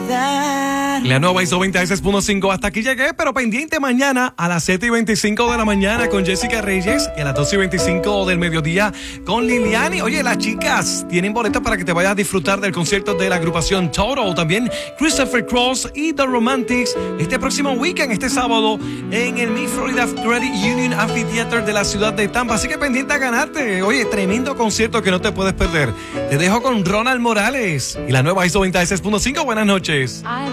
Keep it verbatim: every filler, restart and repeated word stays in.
olvidar. La nueva I S O veinte A S punto cinco. Hasta aquí llegué, pero pendiente mañana a las siete y veinticinco de la mañana con Jessica Reyes y a las doce y veinticinco del mediodía con Liliani. Oye, las chicas tienen boletos para que te vayas a disfrutar del concierto de la agrupación Total. También Christopher Cross y The Romantics este próximo weekend, este sábado, en el Mi Florida Credit Union Amphitheater de la ciudad de Tampa. Así que pendiente a ganarte. Oye, tremendo concierto que no te puedes perder. Te dejo con Ronald Morales y la nueva I S O veinte A S punto cinco. Buenas noches.